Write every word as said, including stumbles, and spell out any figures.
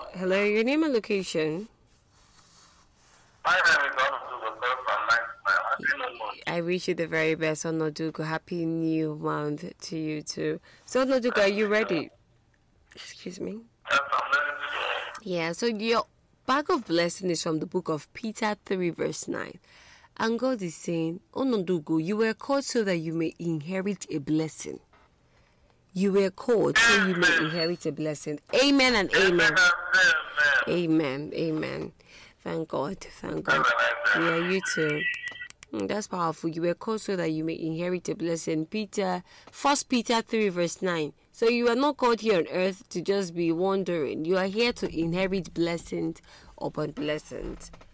Hello, your name and location. My name is Onodugo from ninety-nine. I wish you the very best, Onodugo. Happy new month to you too. So, Onodugo, are you ready? Excuse me. Yes, I'm ready to go. Yeah, so your bag of blessing is from the book of Peter three, verse nine. And God is saying, Onodugo, you were called so that you may inherit a blessing. You were called so you may inherit a blessing. Amen and amen. Amen. Amen. Thank God. Thank God. Yeah, you too. Mm, that's powerful. You were called so that you may inherit a blessing. Peter, First Peter three, verse nine. So you are not called here on earth to just be wandering. You are here to inherit blessings upon blessings.